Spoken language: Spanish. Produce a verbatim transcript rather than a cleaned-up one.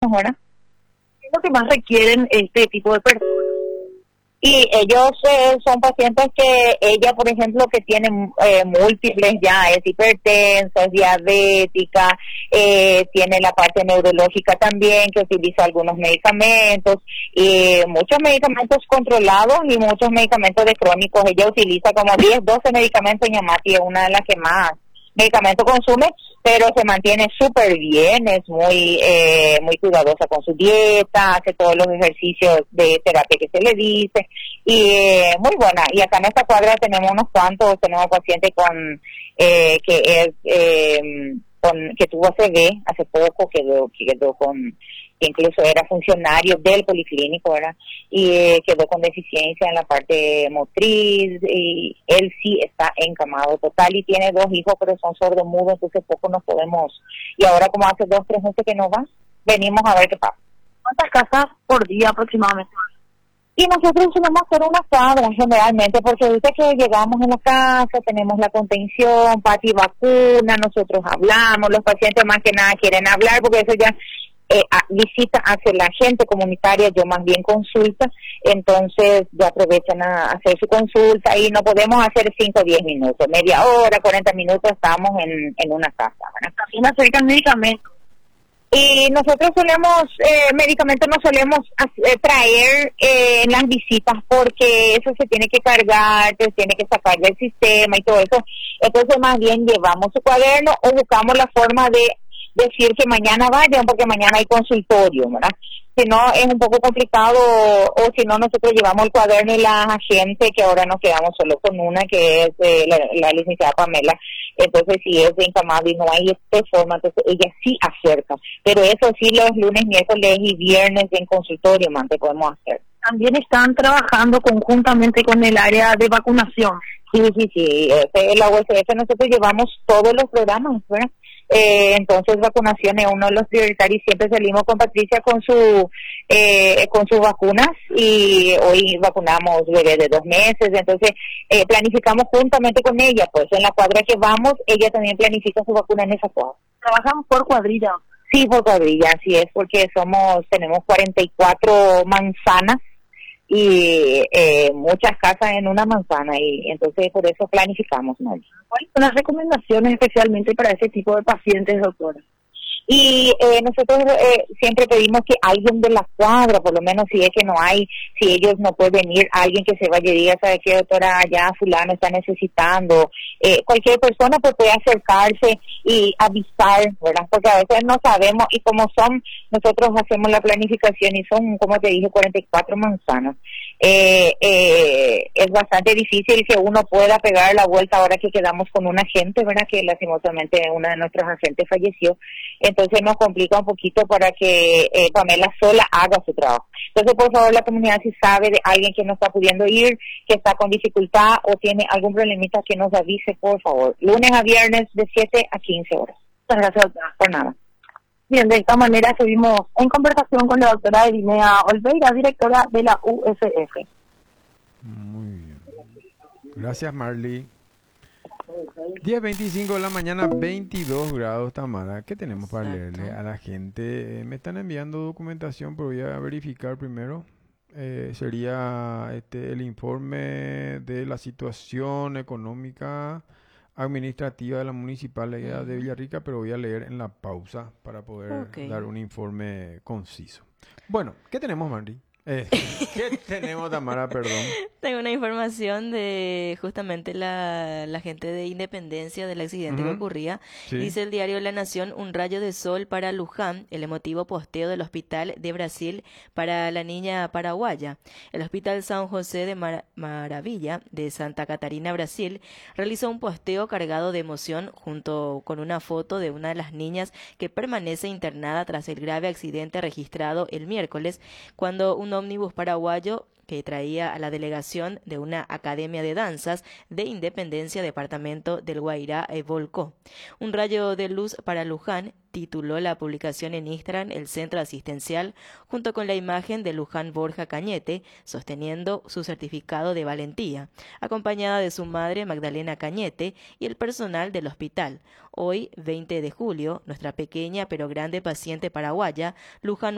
¿verdad? ¿Qué es lo que más requieren este tipo de personas? Y ellos eh, son pacientes que ella, por ejemplo, que tienen eh, múltiples ya, es hipertensa, es diabética, eh, tiene la parte neurológica también, que utiliza algunos medicamentos, y muchos medicamentos controlados y muchos medicamentos de crónicos. Ella utiliza como diez, doce medicamentos en Yamati, es una de las que más medicamento consume, pero se mantiene súper bien, es muy eh, muy cuidadosa con su dieta, hace todos los ejercicios de terapia que se le dice, y eh, muy buena. Y acá en esta cuadra tenemos unos cuantos, tenemos pacientes con eh, que es eh, con que tuvo A C V hace poco, quedó, quedó con, que incluso era funcionario del policlínico, ¿verdad? Y eh, quedó con deficiencia en la parte motriz, y él sí está encamado total y tiene dos hijos, pero son sordomudos, entonces poco nos podemos, y ahora como hace dos, tres meses que no va, venimos a ver qué pasa. ¿Cuántas casas por día aproximadamente? Y nosotros solemos hacer una cuadra generalmente, porque ahorita que llegamos en la casa, tenemos la contención, Pati vacuna, nosotros hablamos, los pacientes más que nada quieren hablar, porque eso ya eh, a, visita hace la gente comunitaria, yo más bien consulta, entonces ya aprovechan a hacer su consulta y no podemos hacer cinco o diez minutos, media hora, cuarenta minutos estamos en, en una casa, ¿verdad? También acercan medicamentos. Y nosotros solemos, eh, medicamentos no solemos eh, traer eh, en las visitas, porque eso se tiene que cargar, se tiene que sacar del sistema y todo eso. Entonces más bien llevamos su cuaderno o buscamos la forma de decir que mañana vayan, porque mañana hay consultorio, ¿verdad? Si no, es un poco complicado, o si no, nosotros llevamos el cuaderno y la agente, que ahora nos quedamos solo con una, que es eh, la, la licenciada Pamela. Entonces, si es de encamado y no hay esta forma, entonces ella sí acerca. Pero eso sí, los lunes, miércoles y viernes en consultorio, man, que podemos hacer. También están trabajando conjuntamente con el área de vacunación. Sí, sí, sí. Este, la U S F nosotros llevamos todos los programas, ¿verdad? Eh, entonces vacunación es uno de los prioritarios, siempre salimos con Patricia con su eh, con sus vacunas, y hoy vacunamos bebés de dos meses, entonces eh, planificamos juntamente con ella, pues en la cuadra que vamos, ella también planifica su vacuna en esa cuadra. ¿Trabajan por cuadrilla? Sí, por cuadrilla, así es, porque somos, tenemos cuarenta y cuatro manzanas, y eh, muchas casas en una manzana, y entonces por eso planificamos, ¿no? ¿Cuáles son las recomendaciones especialmente para ese tipo de pacientes, doctora? Y eh, nosotros eh, siempre pedimos que alguien de la cuadra, por lo menos si es que no hay, si ellos no pueden ir, alguien que se vaya y diga, ¿sabe qué, doctora? Ya fulano está necesitando. Eh, cualquier persona pues puede acercarse y avisar, ¿verdad? Porque a veces no sabemos, y como son, nosotros hacemos la planificación y son, como te dije, cuarenta y cuatro manzanas. Eh, eh, es bastante difícil que uno pueda pegar la vuelta ahora que quedamos con un agente, ¿verdad? Que lastimosamente una de nuestros agentes falleció. Entonces nos complica un poquito para que eh, Pamela sola haga su trabajo. Entonces, por favor, la comunidad, si sabe de alguien que no está pudiendo ir, que está con dificultad o tiene algún problemita, que nos avise, por favor. Lunes a viernes de siete a quince horas. Muchas gracias, doctora. Por nada. Bien, de esta manera seguimos en conversación con la doctora Irinea Olveira, directora de la U S F. Muy bien. Gracias, Marley. diez veinticinco de la mañana, veintidós grados, Tamara. ¿Qué tenemos para leerle a la gente? Me están enviando documentación, pero voy a verificar primero. Eh, sería este el informe de la situación económica administrativa de la municipalidad de Villarrica, pero voy a leer en la pausa para poder okay. dar un informe conciso. Bueno, ¿qué tenemos, Mandy? Eh, ¿Qué tenemos, Tamara? Perdón. Tengo una información de justamente la, la gente de Independencia del accidente uh-huh. que ocurría. Sí. Dice el diario La Nación, un rayo de sol para Luján, el emotivo posteo del Hospital de Brasil para la niña paraguaya. El Hospital San José de Mar- Maravilla de Santa Catarina, Brasil, realizó un posteo cargado de emoción junto con una foto de una de las niñas que permanece internada tras el grave accidente registrado el miércoles, cuando un ómnibus paraguayo que traía a la delegación de una academia de danzas de Independencia, departamento del Guairá, eh, volcó. Un rayo de luz para Luján, tituló la publicación en Instagram el centro asistencial, junto con la imagen de Luján Borja Cañete sosteniendo su certificado de valentía, acompañada de su madre Magdalena Cañete y el personal del hospital. Hoy, veinte de julio, nuestra pequeña pero grande paciente paraguaya, Luján